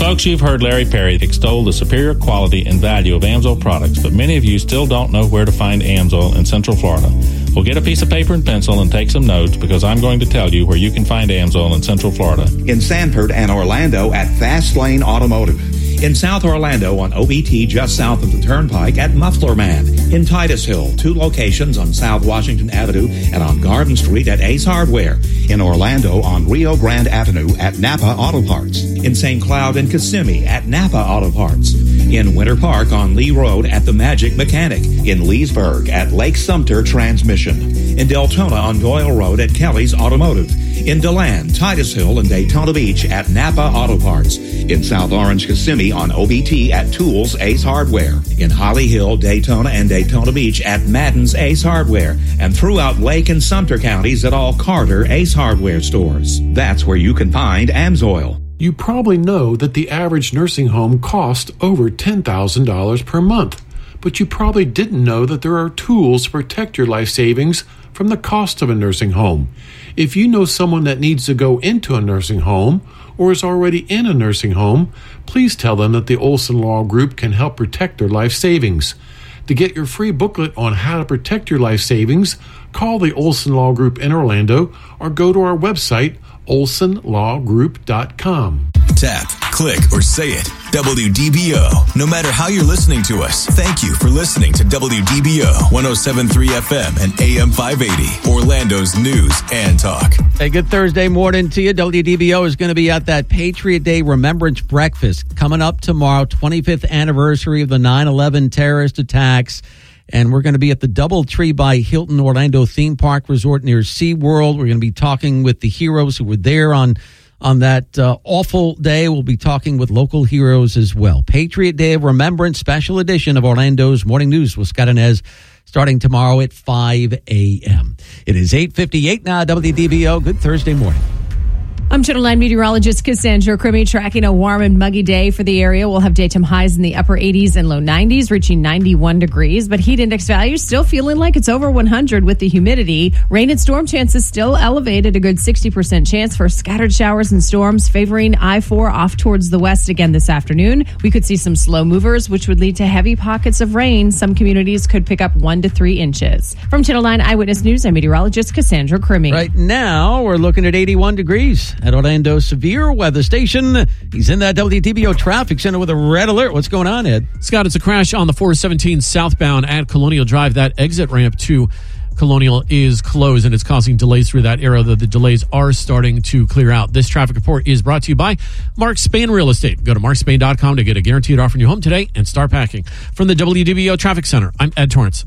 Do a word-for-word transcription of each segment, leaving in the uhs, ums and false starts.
Folks, you've heard Larry Perry extol the superior quality and value of Amsoil products, but many of you still don't know where to find Amsoil in Central Florida. Well, get a piece of paper and pencil and take some notes, because I'm going to tell you where you can find Amsoil in Central Florida. In Sanford and Orlando at Fast Lane Automotive. In South Orlando on O B T just south of the Turnpike at Muffler Man. In Titusville, two locations on South Washington Avenue and on Garden Street at Ace Hardware. In Orlando on Rio Grande Avenue at Napa Auto Parts. In Saint Cloud and Kissimmee at Napa Auto Parts. In Winter Park on Lee Road at The Magic Mechanic. In Leesburg at Lake Sumter Transmission. In Deltona on Doyle Road at Kelly's Automotive. In DeLand, Titusville, and Daytona Beach at Napa Auto Parts. In South Orange, Kissimmee on O B T at Tools Ace Hardware. In Holly Hill, Daytona, and Daytona Beach at Madden's Ace Hardware. And throughout Lake and Sumter counties at all Carter Ace Hardware stores. That's where you can find Amsoil. You probably know that the average nursing home costs over ten thousand dollars per month, but you probably didn't know that there are tools to protect your life savings from the cost of a nursing home. If you know someone that needs to go into a nursing home or is already in a nursing home, please tell them that the Olson Law Group can help protect their life savings. To get your free booklet on how to protect your life savings, call the Olson Law Group in Orlando or go to our website, olson law group dot com. Tap, click, or say it. W D B O. No matter how you're listening to us, thank you for listening to W D B O one oh seven point three F M and A M five eighty, Orlando's news and talk. Hey, good Thursday morning to you. W D B O is going to be at that Patriot Day Remembrance Breakfast coming up tomorrow, twenty-fifth anniversary of the nine eleven terrorist attacks. And we're going to be at the Doubletree by Hilton Orlando Theme Park Resort near SeaWorld. We're going to be talking with the heroes who were there on on that uh, awful day. We'll be talking with local heroes as well. Patriot Day of Remembrance, special edition of Orlando's Morning News with Scott Inez, starting tomorrow at five a.m. It is eight fifty-eight now, W D B O. Good Thursday morning. I'm Channel nine meteorologist Cassandra Crimmy, tracking a warm and muggy day for the area. We'll have daytime highs in the upper eighties and low nineties, reaching ninety-one degrees. But heat index values still feeling like it's over one hundred with the humidity. Rain and storm chances still elevated, a good sixty percent chance for scattered showers and storms favoring I four off towards the west again this afternoon. We could see some slow movers, which would lead to heavy pockets of rain. Some communities could pick up one to three inches. From Channel nine Eyewitness News, I'm meteorologist Cassandra Crimmy. Right now, we're looking at eighty-one degrees at Orlando Severe Weather Station. He's in that W D B O traffic center with a red alert. What's going on, Ed? Scott, it's a crash on the four seventeen southbound at Colonial Drive. That exit ramp to Colonial is closed, and it's causing delays through that area, though the delays are starting to clear out. This traffic report is brought to you by Mark Spain Real Estate. Go to mark spain dot com to get a guaranteed offer on your home today and start packing. From the W D B O Traffic Center, I'm Ed Torrance.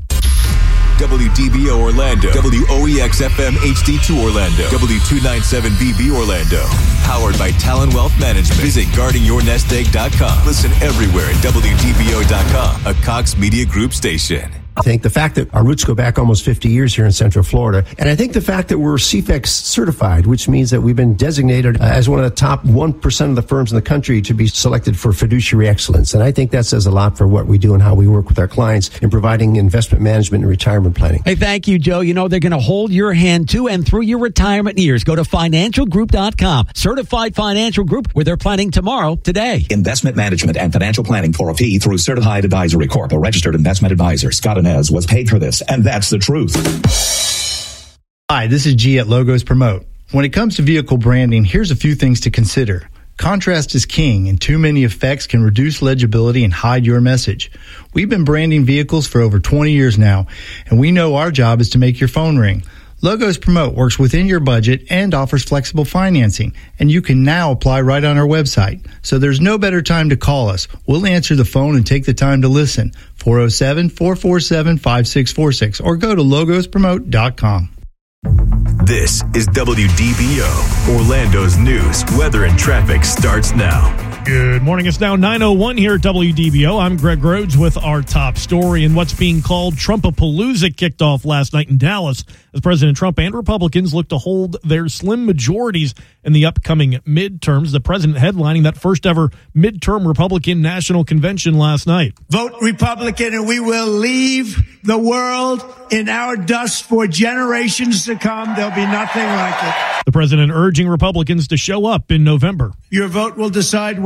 W D B O Orlando, W O E X F M H D two Orlando, W two ninety-seven B B Orlando. Powered by Talon Wealth Management. Visit guarding your nest egg dot com. Listen everywhere at W D B O dot com, a Cox Media Group station. I think the fact that our roots go back almost fifty years here in Central Florida, and I think the fact that we're C F E X certified, which means that we've been designated as one of the top one percent of the firms in the country to be selected for fiduciary excellence. And I think that says a lot for what we do and how we work with our clients in providing investment management and retirement planning. Hey, thank you, Joe. You know, they're going to hold your hand to and through your retirement years. Go to financial group dot com. Certified Financial Group, where they're planning tomorrow, today. Investment management and financial planning for a fee through Certified Advisory Corp, a registered investment advisor. Scott Inez was paid for this, and that's the truth. Hi, this is G at Logos Promote. When it comes to vehicle branding, here's a few things to consider. Contrast is king, and too many effects can reduce legibility and hide your message. We've been branding vehicles for over twenty years now, and we know our job is to make your phone ring. Logos Promote works within your budget and offers flexible financing, and you can now apply right on our website. So there's no better time to call us. We'll answer the phone and take the time to listen. four oh seven, four four seven, five six four six or go to logos promote dot com. This is W D B O, Orlando's news, weather, and traffic starts now. Good morning. It's now nine oh one here at W D B O. I'm Greg Rhodes with our top story. And what's being called Trumpapalooza kicked off last night in Dallas as President Trump and Republicans look to hold their slim majorities in the upcoming midterms. The president headlining that first ever midterm Republican National Convention last night. Vote Republican and we will leave the world in our dust for generations to come. There'll be nothing like it. The president urging Republicans to show up in November. Your vote will decide